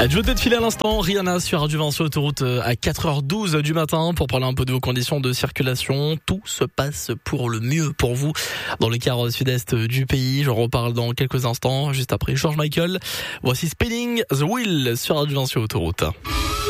Joe de filer à l'instant, Rihanna sur Radio Vinci Autoroute à 4h12 du matin pour parler un peu de vos conditions de circulation. Tout se passe pour le mieux pour vous dans le quart sud-est du pays. J'en reparle dans quelques instants, juste après George Michael. Voici Spinning the Wheel sur Radio Vinci Autoroute.